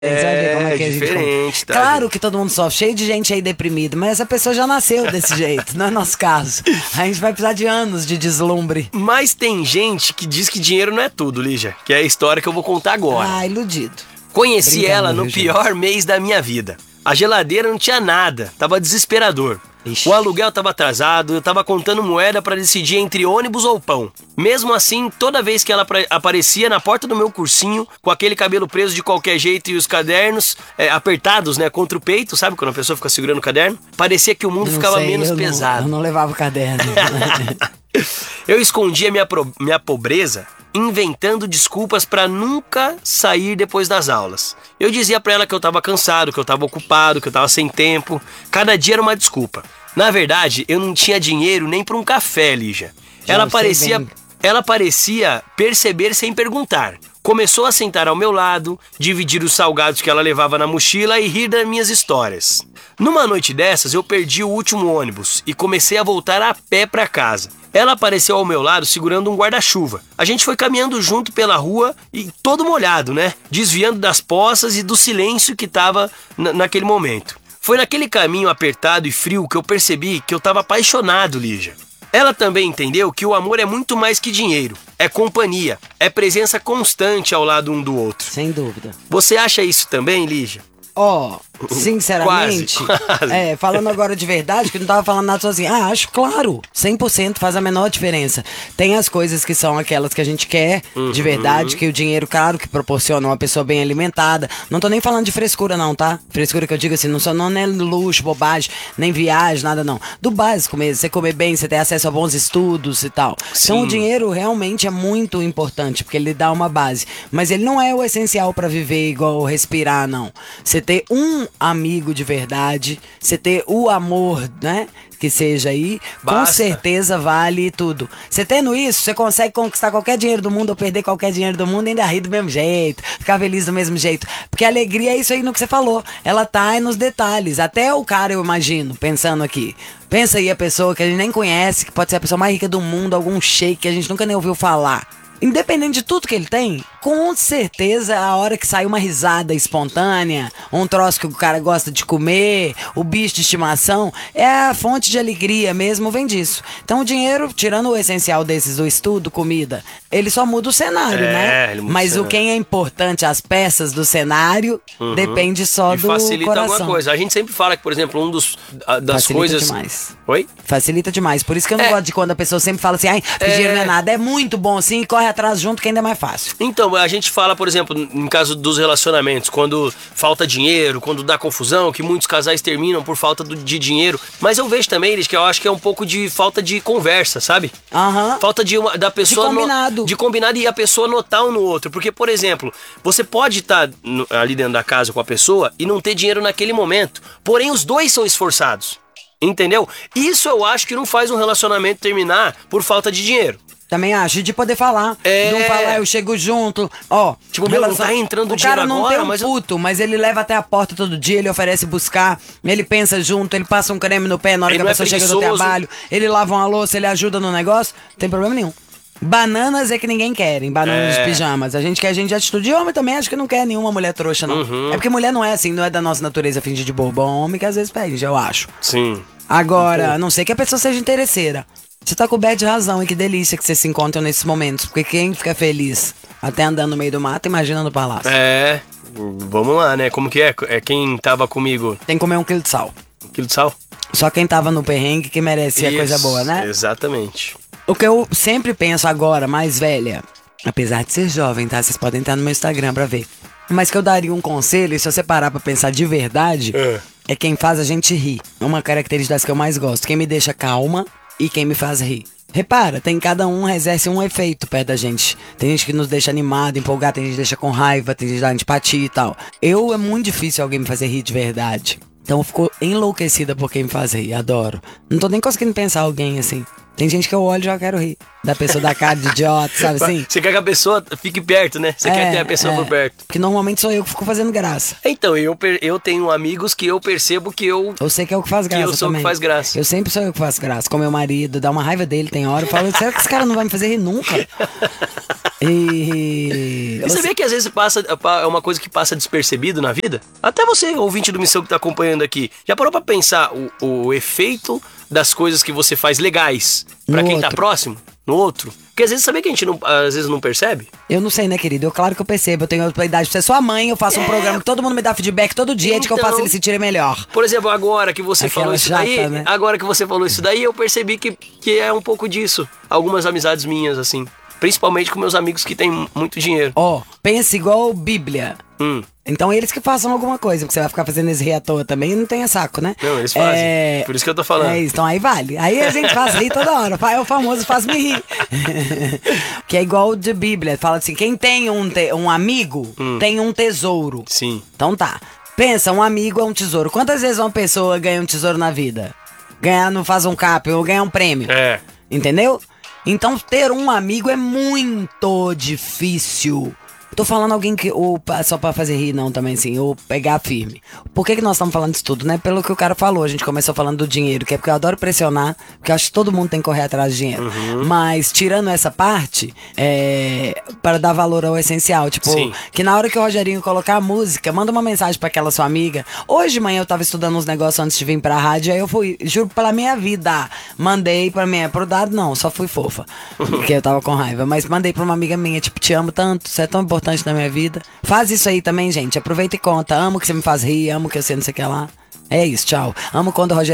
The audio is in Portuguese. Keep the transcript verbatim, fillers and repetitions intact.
Você vai ver como é que a gente... diferente, tá, Claro gente? que todo mundo sofre, cheio de gente aí deprimida, mas essa pessoa já nasceu desse jeito, não é nosso caso. A gente vai precisar de anos de deslumbre. Mas tem gente que diz que dinheiro não é tudo, Lígia, que é a história que eu vou contar agora. Ah, iludido. Conheci Brincando, ela no viu, pior mês da minha vida. A geladeira não tinha nada, tava desesperador. Ixi. O aluguel tava atrasado, eu tava contando moeda pra decidir entre ônibus ou pão. Mesmo assim, toda vez que ela pra- aparecia na porta do meu cursinho, com aquele cabelo preso de qualquer jeito e os cadernos é, apertados, né, contra o peito, sabe quando a pessoa fica segurando o caderno? Parecia que o mundo Não ficava sei, menos eu não- pesado. eu não levava o caderno. Eu escondia minha, pro- minha pobreza inventando desculpas pra nunca sair depois das aulas. Eu dizia pra ela que eu tava cansado, que eu tava ocupado, que eu tava sem tempo. Cada dia era uma desculpa. Na verdade, eu não tinha dinheiro nem pra um café, Lígia. Já Ela sei parecia, bem. ela parecia perceber sem perguntar. Começou a sentar ao meu lado, dividir os salgados que ela levava na mochila e rir das minhas histórias. Numa noite dessas, eu perdi o último ônibus e comecei a voltar a pé pra casa. Ela apareceu ao meu lado segurando um guarda-chuva. A gente foi caminhando junto pela rua e todo molhado, né? Desviando das poças e do silêncio que tava na- naquele momento. Foi naquele caminho apertado e frio que eu percebi que eu tava apaixonado, Lígia. Ela também entendeu que o amor é muito mais que dinheiro. É companhia, é presença constante ao lado um do outro. Sem dúvida. Você acha isso também, Lígia? Ó, sinceramente, Quase, quase. é, falando agora de verdade, que eu não tava falando nada sozinho. Ah, acho claro, cem por cento faz a menor diferença. Tem as coisas que são aquelas que a gente quer, de verdade, que o dinheiro, claro, que proporciona uma pessoa bem alimentada. Não tô nem falando de frescura não, tá? Frescura que eu digo assim, não só não é luxo, bobagem, nem viagem, nada não. Do básico mesmo, você comer bem, você ter acesso a bons estudos e tal. Então Sim. o dinheiro realmente é muito importante, porque ele dá uma base. Mas ele não é o essencial pra viver igual respirar, não. Você ter um amigo de verdade, você ter o amor, né? Que seja aí, com Basta. certeza vale tudo. Você tendo isso, você consegue conquistar qualquer dinheiro do mundo ou perder qualquer dinheiro do mundo e ainda rir do mesmo jeito, ficar feliz do mesmo jeito. Porque a alegria é isso aí no que você falou. Ela tá aí nos detalhes. Até o cara, eu imagino, pensando aqui. Pensa aí a pessoa que a gente nem conhece, que pode ser a pessoa mais rica do mundo, algum sheik que a gente nunca nem ouviu falar. Independente de tudo que ele tem, com certeza a hora que sai uma risada espontânea, um troço que o cara gosta de comer, o bicho de estimação, é a fonte de alegria mesmo, vem disso. Então o dinheiro, tirando o essencial desses, o estudo, comida, ele só muda o cenário, É, né? ele muda o Mas o cenário. quem é importante, as peças do cenário, depende só E do facilita coração. alguma coisa. A gente sempre fala que, por exemplo, um dos a- das Facilita coisas... demais. Oi? Facilita demais. Por isso que eu não É. gosto de quando a pessoa sempre fala assim, ai, É. dinheiro não é nada. É muito bom assim, corre atrás junto que ainda é mais fácil. Então, a gente fala, por exemplo, em caso dos relacionamentos, quando falta dinheiro, quando dá confusão, que muitos casais terminam por falta do- de dinheiro. Mas eu vejo também, Elis, que eu acho que é um pouco de falta de conversa, sabe? Aham. Falta de uma, da pessoa... no- combinado. de combinado e a pessoa notar um no outro. Porque, por exemplo, você pode estar ali dentro da casa com a pessoa e não ter dinheiro naquele momento. Porém, os dois são esforçados. Entendeu? Isso eu acho que não faz um relacionamento terminar por falta de dinheiro. Também acho, e de poder falar. É. Não falar, eu chego junto. Ó, Tipo, meu, não tá entrando o dinheiro cara não agora, tem um mas eu- puto, mas ele leva até a porta todo dia, ele oferece buscar, ele pensa junto, ele passa um creme no pé na hora Ele que a não é pessoa chega do preguiçoso. trabalho, ele lava uma louça, ele ajuda no negócio, não tem problema nenhum. Bananas é que ninguém quer, em bananas É. de pijamas. A gente quer gente de atitude. E homem também acho que não quer nenhuma mulher trouxa, não. Uhum. É porque mulher não é assim, não é da nossa natureza fingir de bobão. Homem que às vezes pede, eu acho. Sim. Agora, a não sei que a pessoa seja interesseira. Você tá coberto de razão e que delícia que vocês se encontram nesses momentos. Porque quem fica feliz até andando no meio do mato, imagina no palácio. É, vamos lá, né? Como que é? É quem tava comigo, Tem que comer um quilo de sal. um quilo de sal? Só quem tava no perrengue que merece a Isso, coisa boa, né? Exatamente. O que eu sempre penso agora, mais velha, apesar de ser jovem, tá? Vocês podem entrar no meu Instagram pra ver. Mas que eu daria um conselho, e se você parar pra pensar de verdade, É. é quem faz a gente rir. Uma característica das que eu mais gosto. Quem me deixa calma e quem me faz rir. Repara, tem cada um exerce um efeito perto da gente. Tem gente que nos deixa animado, empolgado, tem gente que deixa com raiva, tem gente que dá antipatia e tal. Eu, é muito difícil alguém me fazer rir de verdade. Então eu fico enlouquecida por quem me faz rir, adoro. Não tô nem conseguindo pensar alguém assim. Tem gente que eu olho e já quero rir. Da pessoa da cara de idiota, sabe assim? Você quer que a pessoa fique perto, né? Você quer ter a pessoa é, por perto. Porque normalmente sou eu que fico fazendo graça. Então, eu, per- eu tenho amigos que eu percebo que eu... Eu sei que é o que faz graça eu sou o que também. faz graça. Eu sempre sou eu que faço graça. Com meu marido, dá uma raiva dele, tem hora. Eu falo, será que esse cara não vai me fazer rir nunca? E... E você vê que às vezes passa, é uma coisa que passa despercebido na vida? Até você, ouvinte do Missão que tá acompanhando aqui, já parou pra pensar o, o efeito das coisas que você faz legais pra No quem tá outro. próximo? No outro? Porque às vezes, sabia que a gente não, às vezes não percebe? Eu não sei, né, querido? Eu, claro que eu percebo. Eu tenho outra idade pra ser sua mãe. Eu faço um programa que todo mundo me dá feedback todo dia de que eu Então- faço eles se sentirem melhor. Por exemplo, agora que você Aquela falou isso chata, daí, né? agora que você falou isso daí, eu percebi que, que é um pouco disso. Algumas amizades minhas, assim. Principalmente com meus amigos que têm muito dinheiro. Ó, pensa igual Bíblia. Hum. Então eles que façam alguma coisa, porque você vai ficar fazendo esse rir à toa também, não tenha saco, né? Não, eles fazem. Por isso que eu tô falando. É isso, então aí vale. Aí a gente faz rir toda hora. É o famoso faz-me rir. Que é igual de Bíblia. Fala assim, quem tem um, te- um amigo, Hum. tem um tesouro. Sim. Então tá. Pensa, um amigo é um tesouro. Quantas vezes uma pessoa ganha um tesouro na vida? Ganhar, não faz um cap ou ganhar um prêmio. É. Entendeu? Então ter um amigo é muito difícil. Tô falando alguém que, ou pa- só pra fazer rir não também assim, ou pegar firme. Por que que nós estamos falando disso tudo, né? Pelo que o cara falou, a gente começou falando do dinheiro, que é porque eu adoro pressionar, porque eu acho que todo mundo tem que correr atrás de dinheiro. Mas tirando essa parte, é, para dar valor ao essencial, tipo, Sim. que na hora que o Rogerinho colocar a música, manda uma mensagem pra aquela sua amiga. Hoje de manhã eu tava estudando uns negócios antes de vir pra rádio, aí eu fui, juro pela minha vida, mandei pra minha, pro dado não, só fui fofa, porque eu tava com raiva, mas mandei pra uma amiga minha, tipo, te amo tanto, você é tão importante na minha vida. Faz isso aí também, gente, aproveita e conta, amo que você me faz rir, amo que você não sei o que lá. É isso, tchau. Amo quando o Rogerinho